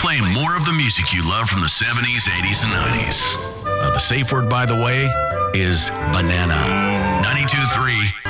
playing more of the music you love from the 70s, 80s, and 90s. The safe word, by the way, is banana. 92.3